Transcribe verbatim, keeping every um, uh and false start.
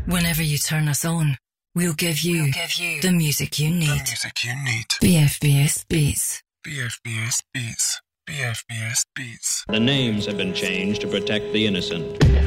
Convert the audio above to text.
Whenever you turn us on, we'll give you, we'll give you the music you need. The music you need. B F B S Beats. B F B S Beats. B F B S Beats. The names have been changed to protect the innocent.